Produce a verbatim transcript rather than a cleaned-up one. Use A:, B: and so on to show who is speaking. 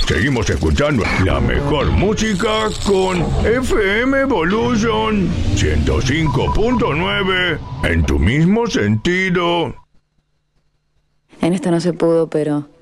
A: Seguimos escuchando la mejor música con F M Evolution ciento cinco punto nueve en tu mismo sentido.
B: En esto no se pudo, pero